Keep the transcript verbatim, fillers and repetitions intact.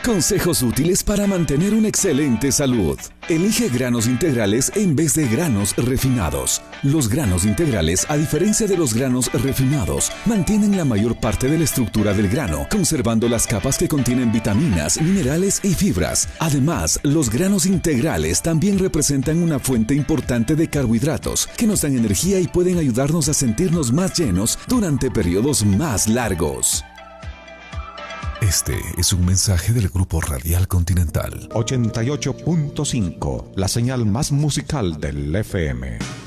Consejos útiles para mantener una excelente salud. Elige granos integrales en vez de granos refinados. Los granos integrales, a diferencia de los granos refinados, mantienen la mayor parte de la estructura del grano, conservando las capas que contienen vitaminas, minerales y fibras. Además, los granos integrales también representan una fuente importante de carbohidratos que nos dan energía y pueden ayudarnos a sentirnos más llenos durante periodos más largos. Este es un mensaje del Grupo Radial Continental. ochenta y ocho punto cinco, la señal más musical del F M.